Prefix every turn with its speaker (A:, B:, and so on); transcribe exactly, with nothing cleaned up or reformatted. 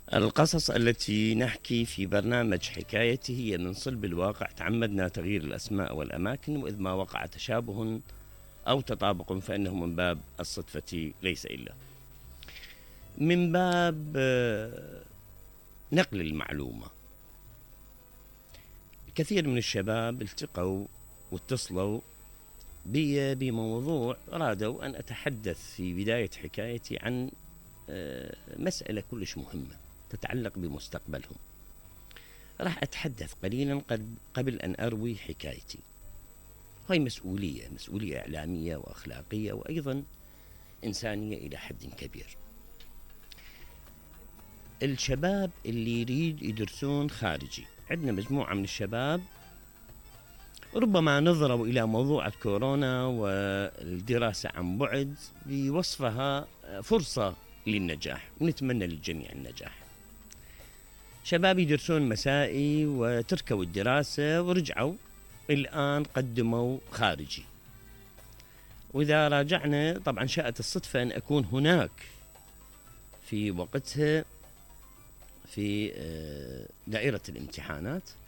A: القصص التي نحكي في برنامج حكايتي هي من صلب الواقع، تعمدنا تغيير الأسماء والأماكن، وإذ ما وقع تشابه أو تطابق فإنه من باب الصدفة ليس إلا من باب نقل المعلومة. كثير من الشباب التقوا واتصلوا بي بموضوع رادوا أن أتحدث في بداية حكايتي عن مسألة كلش مهمة تتعلق بمستقبلهم. راح أتحدث قليلا قبل أن أروي حكايتي. هاي مسؤولية مسؤولية إعلامية وأخلاقية وأيضا إنسانية إلى حد كبير. الشباب اللي يريد يدرسون خارجي، عندنا مجموعة من الشباب ربما نظروا إلى موضوع كورونا والدراسة عن بعد بوصفها فرصة للنجاح، ونتمنى للجميع النجاح. شباب يدرسون مسائي وتركوا الدراسة ورجعوا الآن قدموا خارجي، وإذا راجعنا طبعا شاءت الصدفة أن أكون هناك في وقتها في دائرة الامتحانات،